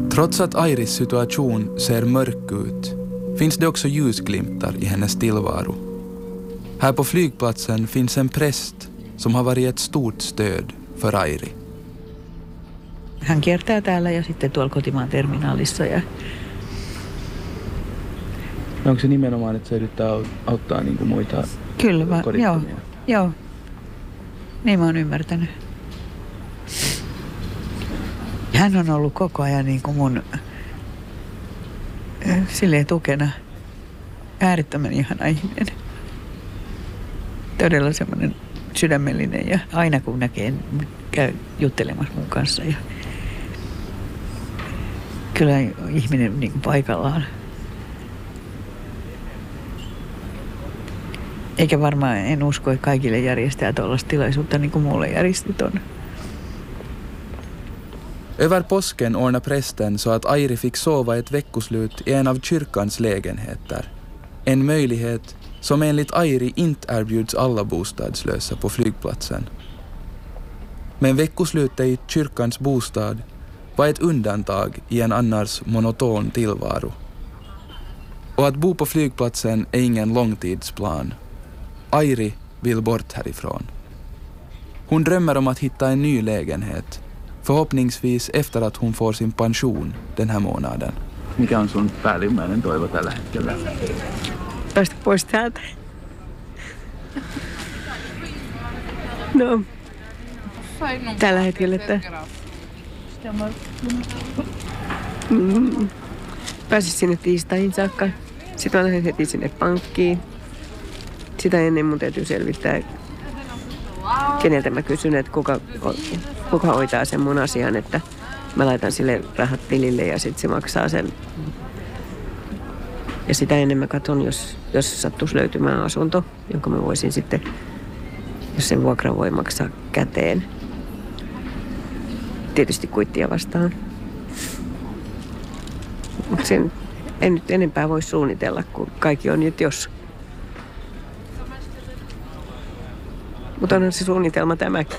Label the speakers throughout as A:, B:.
A: Trots att Airis situation ser mörk ut finns det också ljusglimtar i hennes tillvaro. Här på flygplatsen finns en präst som har varit ett stort stöd för Airi.
B: Hän kiertää täällä ja sitten tuolla kotimaan terminaalissa.
C: Onko se nimenomaan, että se yrittää auttaa niin kuin muita
B: Kyllä,
C: kodittomia?
B: Joo. Niin mä oon ymmärtänyt. Hän on ollut koko ajan niin kuin mun silleen tukena. Äärettömän ihana ihminen. Todella semmoinen sydämellinen ja aina kun näkee, käy juttelemassa mun kanssa. Ja kyllä ihminen niin kuin paikallaan. Eikä varmaan, en usko, että kaikille järjestää tuollaista tilaisuutta niin kuin mulle järjestit on.
A: Över påsken ordnade prästen så att Airi fick sova ett veckoslut i en av kyrkans lägenheter. En möjlighet som enligt Airi inte erbjuds alla bostadslösa på flygplatsen. Men veckoslutet i kyrkans bostad var ett undantag i en annars monoton tillvaro. Och att bo på flygplatsen är ingen långtidsplan. Airi vill bort härifrån. Hon drömmer om att hitta en ny lägenhet, förhoppningsvis efter att hon får sin pension den här månaden.
C: Mikä on sun päällimmäinen toivo tällä hetkellä?
D: Päästä pois täältä. No, tällä hetkellä, että pääsis sinne tiistaihin saakka. Sitten mä lähden heti sinne pankkiin. Sitä ennen mun täytyy selvittää, keneltä mä kysyn, että kuka hoitaa sen mun asian, että mä laitan sille rahat tilille ja sitten se maksaa sen. Ja sitä ennen mä katson, jos sattuisi löytymään asunto, jonka mä voisin sitten, jos sen vuokran voi maksaa käteen. Tietysti kuittia vastaan. Mutta sen en nyt enempää voi suunnitella, kun kaikki on nyt jos. Mutta onhan se suunnitelma tämäkin.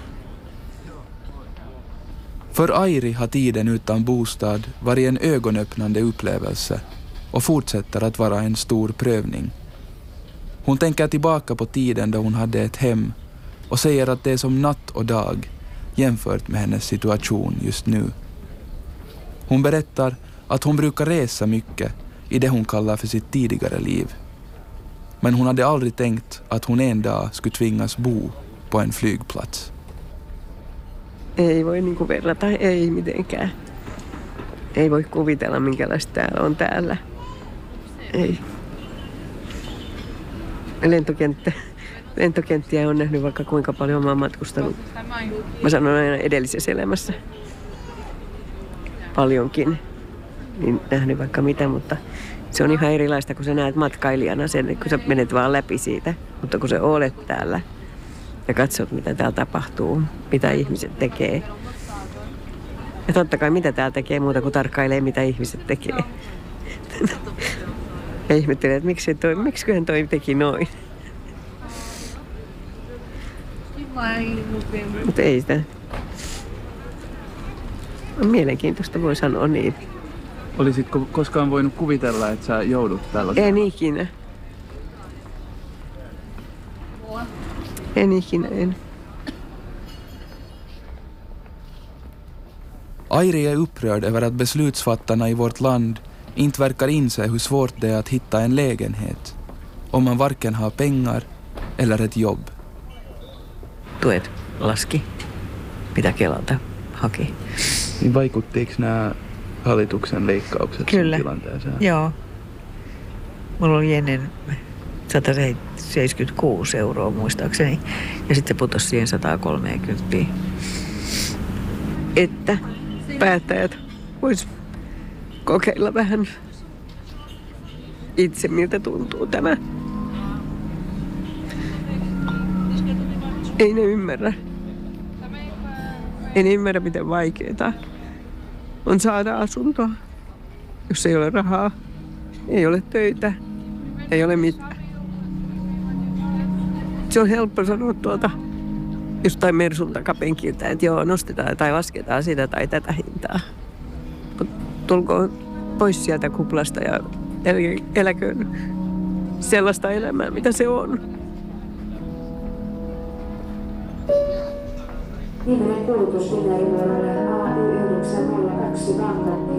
A: För Airi har tiden utan bostad varit en ögonöppnande upplevelse och fortsätter att vara en stor prövning. Hon tänker tillbaka på tiden då hon hade ett hem och säger att det är som natt och dag jämfört med hennes situation just nu. Hon berättar att hon brukar resa mycket i det hon kallar för sitt tidigare liv. Men hon hade aldrig tänkt att hon en dag skulle tvingas bo på en flygplats.
D: Ei voi niinku verrata, ei mitenkään. Ei voi kuvitella, minkälaista täällä on täällä. Ei. Lentokenttiä on nähnyt vaikka kuinka paljon mä oon matkustanut. Mä sanon aina edellisessä elämässä. Paljonkin. Niin nähnyt vaikka mitä, mutta se on ihan erilaista, kun sä näet matkailijana sen, kun sä menet vaan läpi siitä. Mutta kun sä olet täällä ja katsot, mitä täällä tapahtuu, mitä ihmiset tekee. Ja totta kai mitä täällä tekee muuta kuin tarkkailee, mitä ihmiset tekee. Ja ihmettelee, että miksiköhän toi teki noin. Mutta ei sitä. On mielenkiintoista, voi sanoa niin.
C: Olisitko koskaan voinut kuvitella, että sä joudut tällaiseen?
D: En ikinä. En.
A: Airi är upprörd över att beslutsfattarna i vårt land inte verkar inse hur svårt det är att hitta en lägenhet om man varken har pengar eller ett jobb.
B: Tuet laski, mitä Kelalta haki.
C: Niin vaikuttiiko nämä hallituksen leikkaukset
B: Kyllä.
C: sun tilanteeseen?
B: Joo. Mulla oli ennen 176 € muistaakseni ja sitten putosi siihen 130.
D: Että päättäjät vois kokeilla vähän itse, miltä tuntuu tämä. Ei ne ymmärrä. En ymmärrä, miten vaikeaa on saada asuntoa, jos ei ole rahaa, ei ole töitä, ei ole mitään. Se on helppo sanoa tuolta jostain Mersun takapenkiltä, että joo, nostetaan tai lasketaan sitä tai tätä hintaa. Mutta tulkoon pois sieltä kuplasta ja eläköön sellaista elämää, mitä se on.
E: Viimeinen kulutus Finnair-numeroille AY902 Vantaa